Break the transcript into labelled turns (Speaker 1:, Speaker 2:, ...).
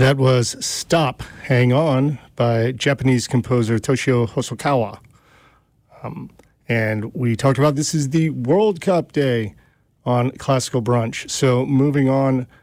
Speaker 1: That was Stop, Hang On by Japanese composer Toshio Hosokawa. And we talked about this is the World Cup day on Classical Brunch. So moving on